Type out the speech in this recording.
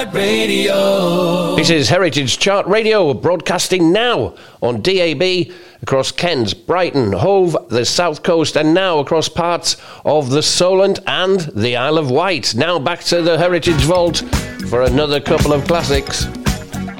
Radio. This is Heritage Chart Radio, broadcasting now on DAB across Kent, Brighton, Hove, the South Coast, and now across parts of the Solent and the Isle of Wight. Now back to the Heritage Vault for another couple of classics.